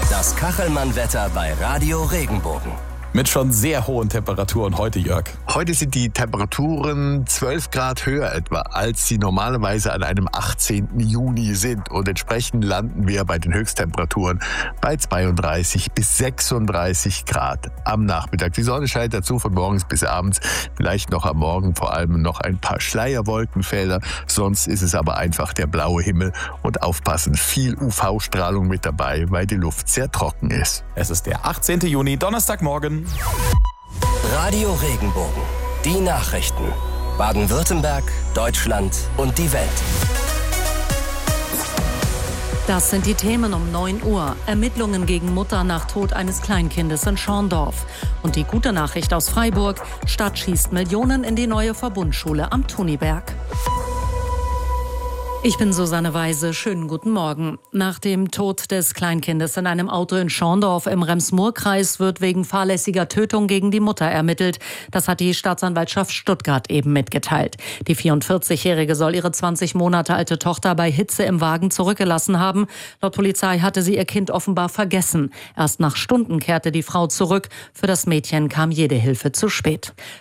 Das Kachelmann-Wetter bei Radio Regenbogen. Mit schon sehr hohen Temperaturen heute, Jörg. Heute sind die Temperaturen 12 Grad höher etwa, als sie normalerweise an einem 18. Juni sind. Und entsprechend landen wir bei den Höchsttemperaturen bei 32 bis 36 Grad am Nachmittag. Die Sonne scheint dazu von morgens bis abends. Vielleicht noch am Morgen vor allem noch ein paar Schleierwolkenfelder. Sonst ist es aber einfach der blaue Himmel. Und aufpassen, viel UV-Strahlung mit dabei, weil die Luft sehr trocken ist. Es ist der 18. Juni, Donnerstagmorgen. Radio Regenbogen. Die Nachrichten. Baden-Württemberg, Deutschland und die Welt. Das sind die Themen um 9 Uhr. Ermittlungen gegen Mutter nach Tod eines Kleinkindes in Schorndorf. Und die gute Nachricht aus Freiburg. Stadt schießt Millionen in die neue Verbundschule am Tuniberg. Ich bin Susanne Weise. Schönen guten Morgen. Nach dem Tod des Kleinkindes in einem Auto in Schorndorf im Rems-Murr-Kreis wird wegen fahrlässiger Tötung gegen die Mutter ermittelt. Das hat die Staatsanwaltschaft Stuttgart eben mitgeteilt. Die 44-Jährige soll ihre 20 Monate alte Tochter bei Hitze im Wagen zurückgelassen haben. Laut Polizei hatte sie ihr Kind offenbar vergessen. Erst nach Stunden kehrte die Frau zurück. Für das Mädchen kam jede Hilfe zu spät.